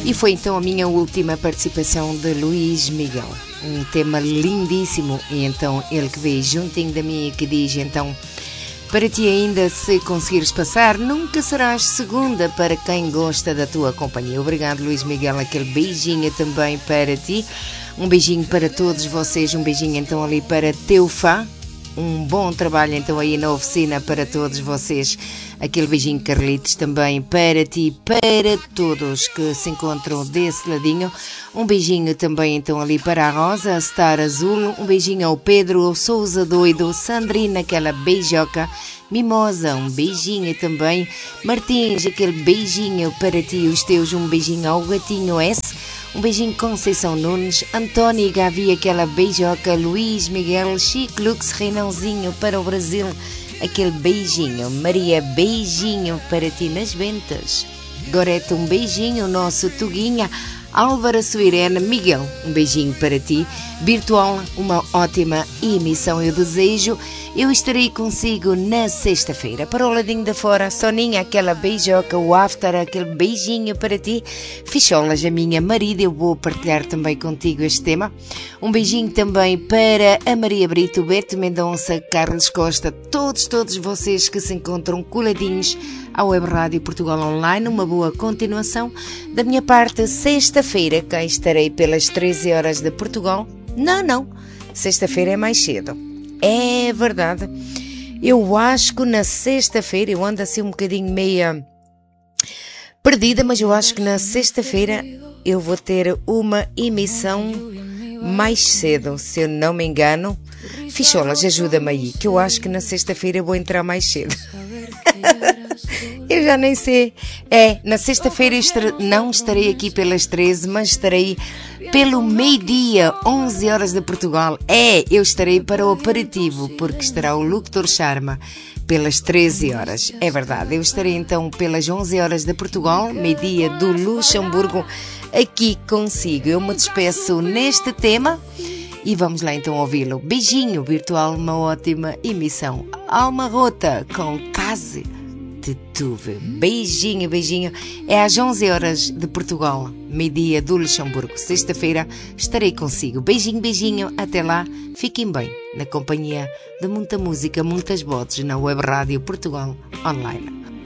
E foi então a minha última participação de Luís Miguel. Um tema lindíssimo. E então ele que veio juntinho da minha e que diz então: para ti ainda, se conseguires passar, nunca serás segunda para quem gosta da tua companhia. Obrigado, Luís Miguel, aquele beijinho também para ti. Um beijinho para todos vocês, um beijinho então ali para Teufá. Um bom trabalho então aí na oficina para todos vocês. Aquele beijinho, Carlitos, também para ti, para todos que se encontram desse ladinho. Um beijinho também então ali para a Rosa, a Star Azul. Um beijinho ao Pedro, ao Souza Doido, Sandrina, aquela beijoca. Mimosa, um beijinho também. Martins, aquele beijinho para ti e os teus. Um beijinho ao Gatinho S. Um beijinho, Conceição Nunes, António Gavi, aquela beijoca, Luís Miguel, Chico Lux, Reinãozinho para o Brasil, aquele beijinho, Maria, beijinho para ti nas ventas, Gorete, um beijinho, nosso Tuguinha, Álvaro Suirene, Miguel, um beijinho para ti, Virtual, uma ótima emissão, eu desejo. Eu estarei consigo na sexta-feira. Para o ladinho de fora, Soninha, aquela beijoca, o after, aquele beijinho para ti. Ficholas, a minha marida, eu vou partilhar também contigo este tema. Um beijinho também para a Maria Brito, Beto Mendonça, Carlos Costa, todos vocês que se encontram coladinhos à Web Rádio Portugal Online. Uma boa continuação. Da minha parte, sexta-feira, cá estarei pelas 13 horas de Portugal. Não, sexta-feira é mais cedo. É verdade. Eu acho que na sexta-feira, eu ando assim um bocadinho meia perdida, mas eu acho que na sexta-feira eu vou ter uma emissão mais cedo, se eu não me engano. Ficholas, ajuda-me aí, que eu acho que na sexta-feira eu vou entrar mais cedo. Eu já nem sei. Na sexta-feira não estarei aqui pelas 13, mas estarei pelo meio-dia, 11 horas de Portugal. Eu estarei para o aperitivo, porque estará o Luctor Charma pelas 13 horas. É verdade, eu estarei então pelas 11 horas de Portugal, meio-dia do Luxemburgo, aqui consigo. Eu me despeço neste tema e vamos lá então ouvi-lo. Beijinho virtual, uma ótima emissão. Alma Rota com Case de Tuve. Beijinho. É às 11 horas de Portugal, meio-dia do Luxemburgo. Sexta-feira estarei consigo. Beijinho. Até lá, fiquem bem na companhia de muita música, muitas vozes na Web Rádio Portugal Online.